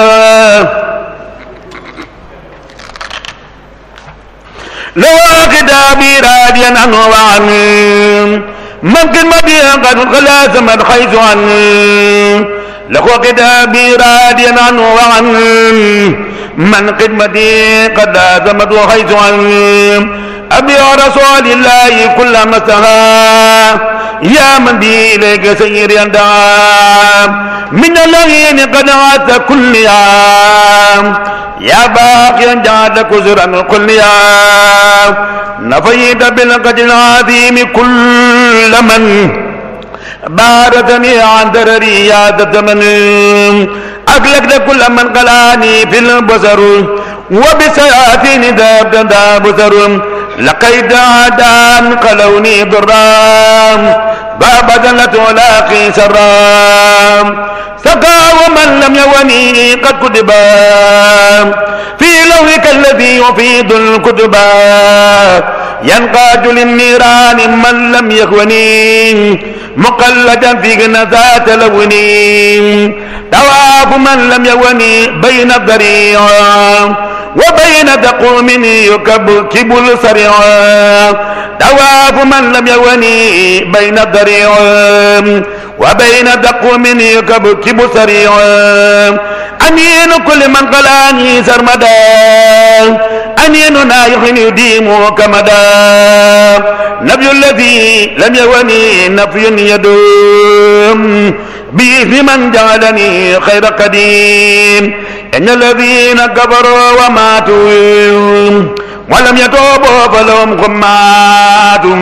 لو كتابي راديا عنه وعن ممكن مديا قد خلاص من حيث عن لو كتابي راديا عنه وعن من خدمتي قد لازمت حيث عن أبي رسول الله كل مسها يا من بي إليك سير يندعى من الذين قد عاد كل يوم يا باقيا جعل كزرا كل يوم نفيت بالقدر العظيم كل من بارزني عن درري يا من أغلقت كل من قلاني في البصر وبسياتين ذاب ذاب بصر لقيت عدان قلوني ضرام باب ذلة ولاقي سرام سقى ومن لم يوني قد كتبا في لوحك الذي يفيد الكتبا ينقاد للنيران من لم يخوني مقلدا في نزات لوني دواف من لم يوني بين الضريع وبين تقوم يكبكب السريع دواف من لم يوني بين الضريع وبين تقوم يكبكب السريع أنين كل من قلاني سرمدا أنين نايح يديم كمدا نبي الذي لم يوني نفي يدوم بإذن من جعلني خير قديم إن الذين كفروا وماتوا ولم يتوبوا فلهم غمات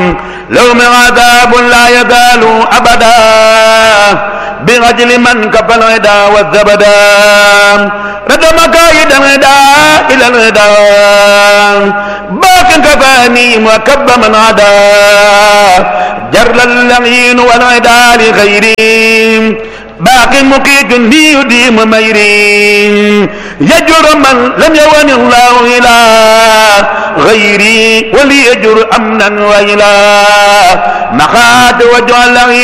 لهم عذاب لا يزال أبدا بغجل من كفى العدا والزبدا رد مكايد العدا إلى العدا باك كفاني وكب من عدا جر اللعين والعدا لغيري باق مقيت لي يديم ميري يجر من لم يون الله إلى غيري وليجر أمنا وإلى مخات وجعل